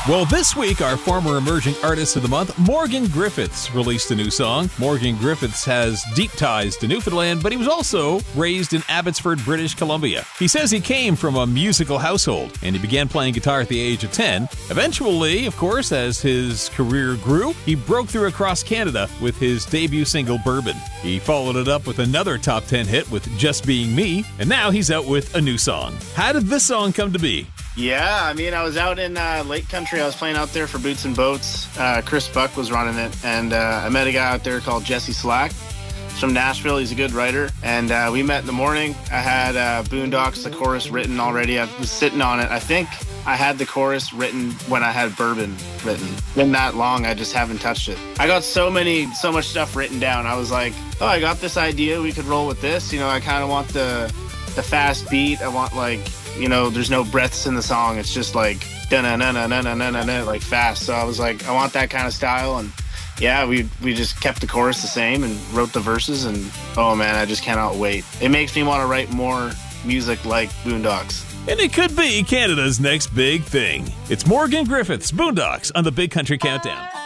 Well, this week, our former emerging artist of the month, Morgan Griffiths, released a new song. Morgan Griffiths has deep ties to Newfoundland, but he was also raised in Abbotsford, British Columbia. He says he came from a musical household, and he began playing guitar at the age of 10. Eventually, of course, as his career grew, he broke through across Canada with his debut single, Bourbon. He followed it up with another top 10 hit with Just Being Me, and now he's out with a new song. How did this song come to be? Yeah, I mean, I was out in Lake Country. I was playing out there for Boots and Boats. Chris Buck was running it, and I met a guy out there called Jesse Slack. He's from Nashville. He's a good writer, and we met in the morning. I had Boondocks, the chorus, written already. I was sitting on it. I think I had the chorus written when I had Bourbon written. Been that long, I just haven't touched it. I got so much stuff written down. I was like, oh, I got this idea. We could roll with this. You know, I kind of want the fast beat. I want, like, you know, there's no breaths in the song. It's just like da-na-na-na-na-na-na-na, like fast. So I was like, I want that kind of style. And yeah, we just kept the chorus the same and wrote the verses. And oh man, I just cannot wait. It makes me want to write more music like Boondocks. And it could be Canada's next big thing. It's Morgan Griffiths, Boondocks, on the Big Country Countdown.